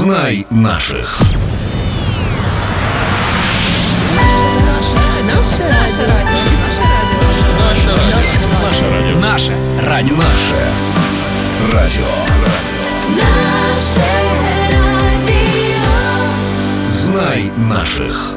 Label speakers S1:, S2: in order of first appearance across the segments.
S1: Знай наших.
S2: Наше радіо.
S1: Наше радіо. Знай наших.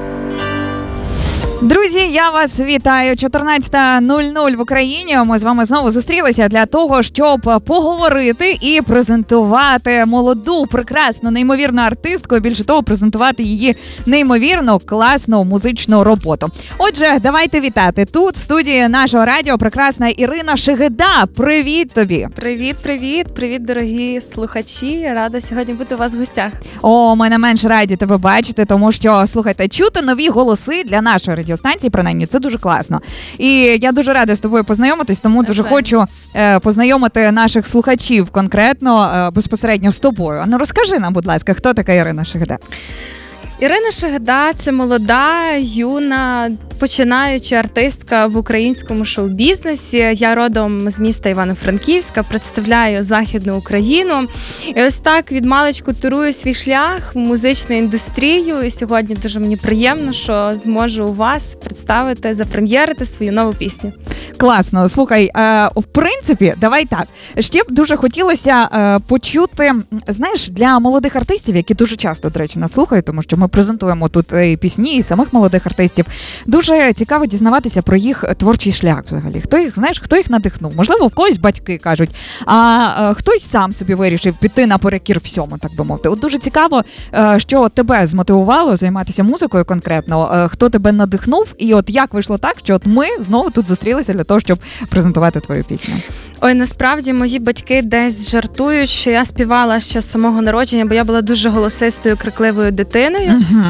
S3: Друзі, я вас вітаю. 14:00 в Україні. Ми з вами знову зустрілися для того, щоб поговорити і презентувати молоду, прекрасну, неймовірну артистку, і більше того, презентувати її неймовірно класну музичну роботу. Отже, давайте вітати. Тут в студії нашого радіо прекрасна Ірина Шегеда. Привіт тобі!
S2: Привіт, дорогі слухачі. Рада сьогодні бути у вас в гостях.
S3: О, ми не менш раді тебе бачити, тому що, слухайте, чути нові голоси для нашої радіостанції, принаймні, це дуже класно. І я дуже рада з тобою познайомитись, тому дуже хочу познайомити наших слухачів конкретно, безпосередньо з тобою. Ну, розкажи нам, будь ласка, хто така Ірина Шегеда?
S2: Ірина Шегеда – це молода, юна, починаюча артистка в українському шоу-бізнесі. Я родом з міста Івано-Франківська, представляю Західну Україну. І ось так відмалечку турую свій шлях в музичну індустрію. І сьогодні дуже мені приємно, що зможу у вас представити, запрем'єрити свою нову пісню.
S3: Класно. Слухай, в принципі, давай так. Ще б дуже хотілося почути, знаєш, для молодих артистів, які дуже часто, до речі, нас слухають, тому що ми презентуємо тут і пісні, і самих молодих артистів. Дуже цікаво дізнаватися про їх творчий шлях взагалі. Хто їх надихнув? Можливо, в когось батьки кажуть, а хтось сам собі вирішив піти наперекір всьому, так би мовити. От дуже цікаво, що тебе змотивувало займатися музикою конкретно, хто тебе надихнув, і от як вийшло так, що от ми знову тут зустрілися для того, щоб презентувати твою пісню.
S2: Ой, насправді мої батьки десь жартують, що я співала ще з самого народження, бо я була дуже голосистою, крикливою дитиною.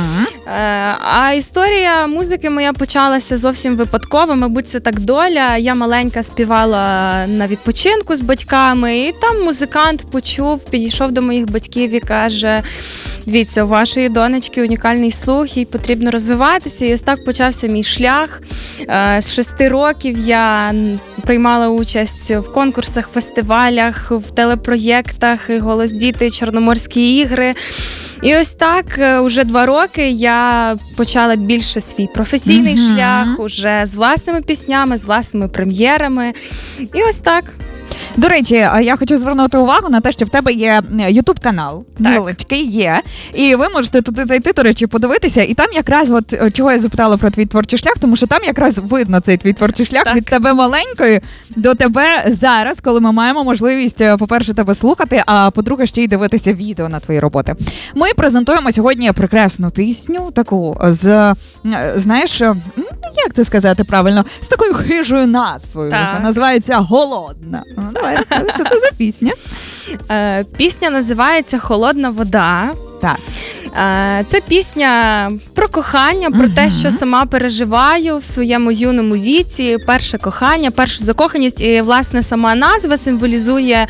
S2: А історія музики моя почалася зовсім випадково, мабуть, це так доля. Я маленька співала на відпочинку з батьками, і там музикант почув, підійшов до моїх батьків і каже: дивіться, у вашої донечки унікальний слух, їй потрібно розвиватися. І ось так почався мій шлях. З 6 років я приймала участь в конкурсах, фестивалях, в телепроєктах «Голос діти», «Чорноморські ігри». І ось так, уже 2 роки я почала більше свій професійний шлях, уже з власними піснями, з власними прем'єрами. І ось так.
S3: До речі, я хочу звернути увагу на те, що в тебе є YouTube-канал, невеличкий є, і ви можете туди зайти, до речі, подивитися, і там якраз, от чого я запитала про твій творчий шлях, тому що там якраз видно цей твій творчий шлях від тебе маленької до тебе зараз, коли ми маємо можливість, по-перше, тебе слухати, а по-друге, ще й дивитися відео на твої роботи. Ми презентуємо сьогодні прекрасну пісню, таку з, знаєш, як це сказати правильно, з такою хижою назвою, яка називається «Голодна». Давай розкажи, що це за пісня?
S2: Пісня називається «Холодна вода».
S3: Так.
S2: Це пісня про кохання, про те, що сама переживаю в своєму юному віці, перше кохання, першу закоханість. І, власне, сама назва символізує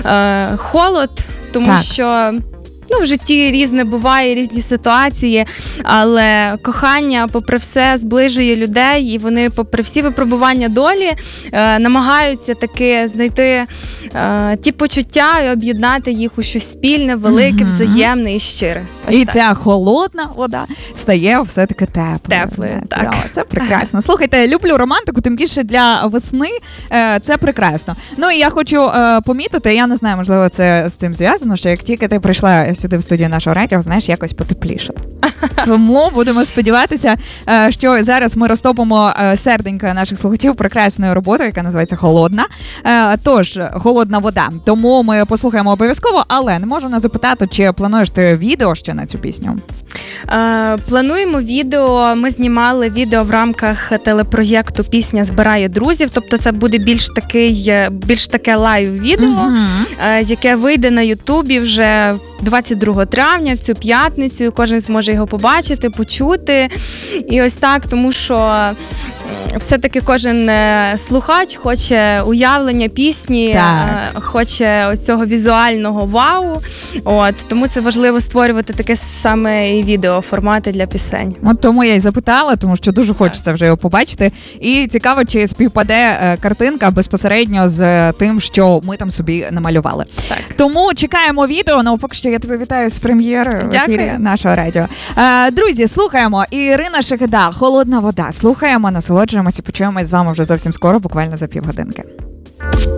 S2: холод, тому що в житті різне буває, різні ситуації, але кохання, попри все, зближує людей, і вони, попри всі випробування долі, намагаються таки знайти ті почуття і об'єднати їх у щось спільне, велике, взаємне і щире.
S3: І ця холодна вода стає все-таки
S2: теплою. Так.
S3: Це прекрасно. Слухайте, люблю романтику, тим більше для весни, це прекрасно. Ну і я хочу помітити, я не знаю, можливо, це з цим зв'язано, що як тільки ти прийшла сюди в студію нашого радіо, знаєш, якось потеплішало. Тому будемо сподіватися, що зараз ми розтопимо серденько наших слухачів прекрасною роботою, яка називається «Холодна». Тож, «Холодна вода». Тому ми послухаємо обов'язково, але не можу не запитати, чи плануєш ти відео ще на цю пісню?
S2: Плануємо відео. Ми знімали відео в рамках телепроєкту «Пісня збирає друзів». Тобто це буде більш таке лайв-відео, яке вийде на Ютубі вже 22 травня, в цю п'ятницю. Кожен зможе його побачити, почути. І ось так, тому що все-таки кожен слухач хоче уявлення пісні, хоче ось цього візуального вау. Тому це важливо створювати таке саме і відеоформати для пісень.
S3: От тому я й запитала, тому що дуже хочеться вже його побачити. І цікаво, чи співпаде картинка безпосередньо з тим, що ми там собі намалювали.
S2: Так.
S3: Тому чекаємо відео. Ну, поки що я тебе вітаю з прем'єрою в ефірі нашого радіо. Друзі, слухаємо. Ірина Шехеда, «Холодна вода». Слухаємо, насолоджуємося, почуємось з вами вже зовсім скоро, буквально за півгодинки.